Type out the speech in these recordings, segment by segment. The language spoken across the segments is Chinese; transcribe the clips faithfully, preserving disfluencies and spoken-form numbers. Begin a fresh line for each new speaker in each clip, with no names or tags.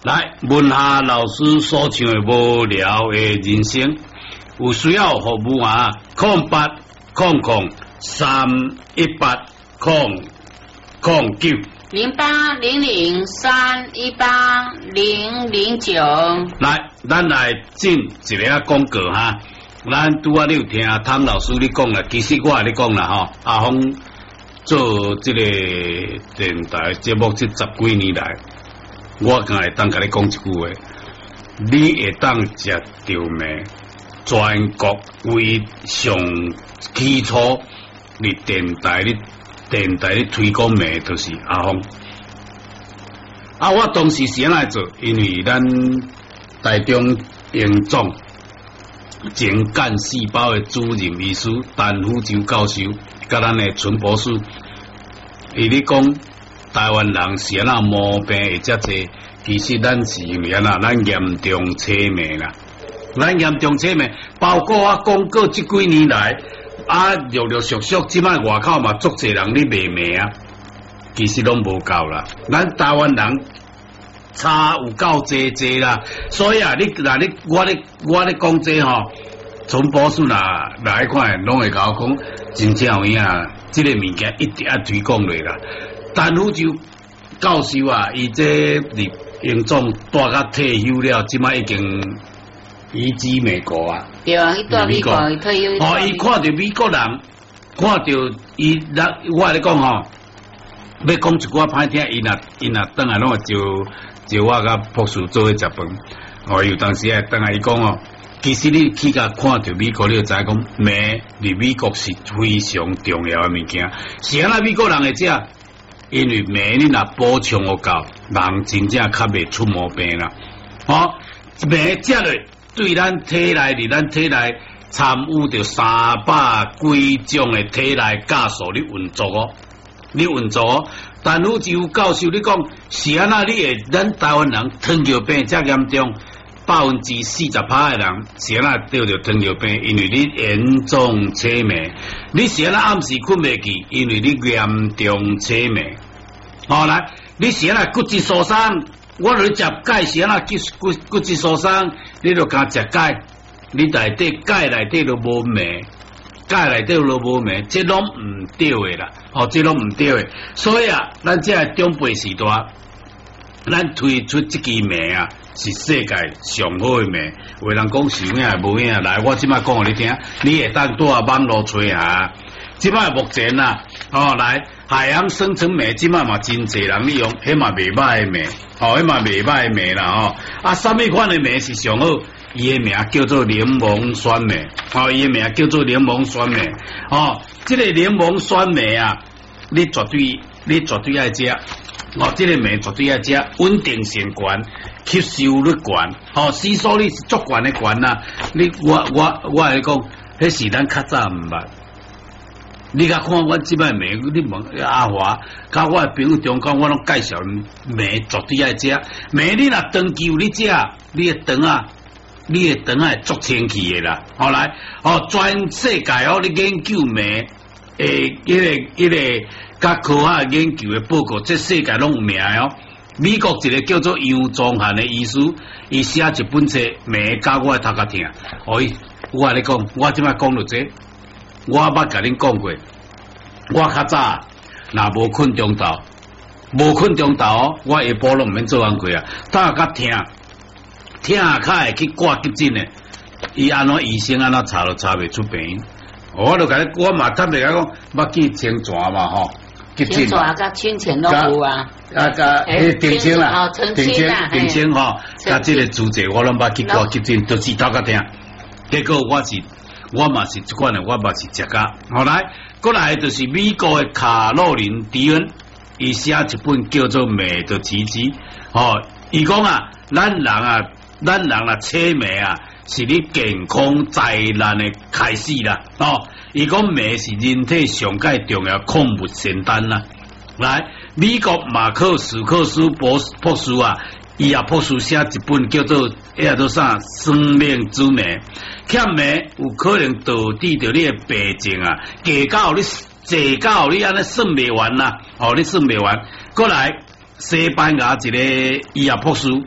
来，问下老师所唱的无聊的人生，有需要服务啊？空八空空三一八空空九
零八零零三一八零零九。
来，咱来进一个广告哈。咱拄啊，你有听汤老师你讲啦，其实我跟你讲啦吼，阿峰做这个电台节目这十几年来。我刚会当甲你讲一句话，你会当食到咩？全国为上基础，你电台你电台你推广咩，就是阿峰。啊，我当时是安来做，因为咱台中营总前干细胞的主任医师陈福洲教授，甲咱的陈博士，伊咧讲。台湾人是安那毛病会遮济，其实咱是因为安那咱严重痴迷啦，咱严重痴迷，包括我讲过这几年来，啊陆陆续续，即摆外口嘛足济人咧卖命啊，其实拢无够啦，咱台湾人差有够济济啦，所以啊，你嗱你我咧我咧讲这吼，从博士啦来看，拢会甲我讲，真正有影，即个物件一定要推广落啦。陈福洲教授啊，伊这入营总带甲退休了，即摆已经移居美国啊。
对啊，伊带美国退休。
哦，伊看到美国人，看到伊，我咧讲吼，要讲一寡歹听，伊若伊若转来拢会招招我甲博士做伙食饭。哦，有当时啊，转来伊讲哦，其实你去甲看到美国，你就知讲，骂伫美国是非常重要的物件。是安那美国人会食？因为镁你若补充有够，人真正较袂出毛病啦。哦，镁食落对咱体内伫咱体内参与着三百几种的体内酵素你运作哦，你运作哦。陈福洲教授你讲是安那？你会咱台湾人糖尿病遮严重，百分之四十趴的人是安那得着糖尿病，因为你严重痴迷。你是安那暗时困袂去，因为你严重痴迷。好、哦、来，你是安那骨质疏松，我来食钙是安那骨骨骨质疏松，你就敢食钙，你内底钙内底都无镁，钙内底都无镁，这拢唔对的啦，哦，这拢唔对的。所以啊，咱这中辈时代，咱推出这支镁啊，是世界上好的镁。有人讲是影无影，来，我即摆讲互你听，你会当拄啊网络吹下。即摆目前啊，哦来。海洋生成镁，即摆嘛真侪人利用，迄嘛袂歹的镁，哦，迄嘛袂歹的镁啦，哦，啊，什么款的镁是上好？伊的名叫做柠檬酸镁，哦，伊的名叫做柠檬酸镁，哦，这个柠檬酸镁啊，你绝对，你绝对爱食，哦，这个镁绝对爱食，稳定性悬，吸收率悬，哦，吸收率是足悬的悬啦，你我我我来讲，迄是咱较早毋捌。你甲看我即摆镁，你问阿华，甲我的朋友中间，我拢介绍镁绝对爱食。镁你若长久你食，你的肠啊，你的肠啊会足清气的啦。后来，哦，全世界哦，你研究镁，诶，迄个迄个甲科学研究的报告，这世界拢有名哦。美国一个叫做杨宗翰的医师，伊写一本册，镁教我头壳听。哦，我甲你讲，我即摆讲到这。我捌甲恁讲过，我较早若无困中昼，无困中昼哦，我下晡拢毋免做工课啊，大甲听，听下较会去挂急诊诶。伊安怎医生安怎查都查袂出病因，我就甲你，我嘛坦白甲讲，捌去清泉嘛吼，急诊。
清泉甲清泉都有啊。
啊，甲迄定清啦，
定清
定清吼，甲即个主治我拢捌去挂急诊，都是头壳听。结果我是。我嘛是即款的，我嘛是食家。后来，过来就是美国的卡洛琳迪恩，伊写一本叫做《镁的奇迹》。哦，伊讲啊，咱人啊，咱人啊，痴迷啊，是你健康灾难的开始啦。哦，伊讲镁是人体上界重要矿物仙丹啦。来，美国马克史克斯博博士啊。伊也博士写一本叫做叫做啥生命之镁，欠镁有可能导致着你的病症啊，加到你坐到你安尼算袂完啦，哦，你算袂完。过来，西班牙一个医学博士，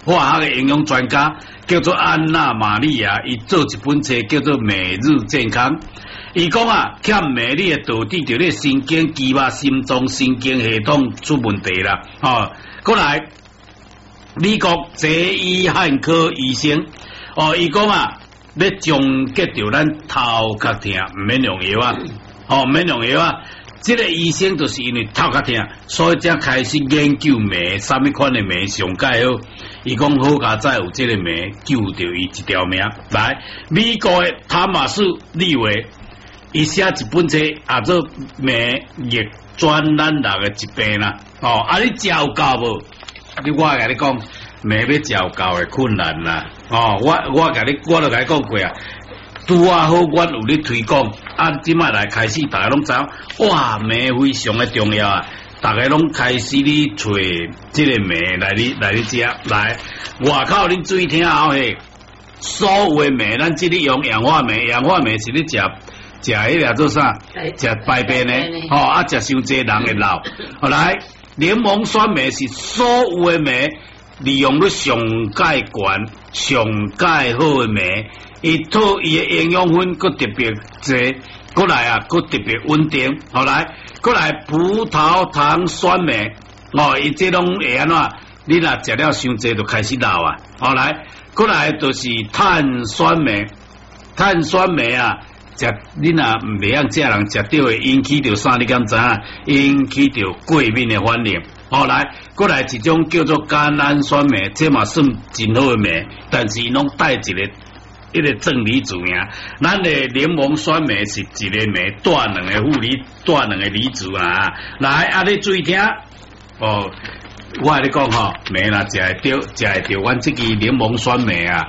化学的营养专家，叫做安娜玛利亚，伊做一本册叫做《每日健康》。伊讲啊，欠镁你会导致着你神经、肌肉、心脏、神经系统出问题啦。哦，过来，美国西医汉科医生，哦，伊讲啊，要终结着咱头壳痛，唔免用药啊，哦，唔免用药啊。这个医生就是因为头壳痛，所以才开始研究镁，什么款的镁上介好。伊讲好佳在有这个镁救着伊一条命。来，美国的塔马斯利维。伊写一本册，也做镁逆转咱人的疾病啦。哦，啊，你照到无？你我甲你讲，镁要照到的困难啦。哦，我我甲你，我都甲你讲过啊。拄啊好，我有咧推广，啊，即摆来开始，大家拢知影，哇，镁非常的重要啊！大家拢开始咧找即个镁来咧来咧食，来，外口恁注意听好嘿，所有的镁，咱即咧用氧化镁，氧化镁是咧食。食迄个做啥？食排便的，吼、哦、啊！食伤济人会老。后来柠檬酸镁是所有的镁利用率上介悬、上介好的镁，伊套伊的营养分佫特别济，过来啊佫特别稳定。后来过来葡萄糖酸镁，哦，伊这拢会安怎？你若食了伤济就开始老啊。后来过来就是碳酸镁，碳酸镁啊。食你若唔袂晓食人食到会引起着啥？你敢知影？引起着过敏的反应。后来，过来一种叫做甘氨酸镁，这嘛算真好的镁，但是拢带一个一个正离子呀。咱的柠檬酸镁是一个镁带两个负离，带两个离子啊。来，啊，你注意听哦。我跟你讲吼，镁若食会着，食会着，阮这支柠檬酸镁啊。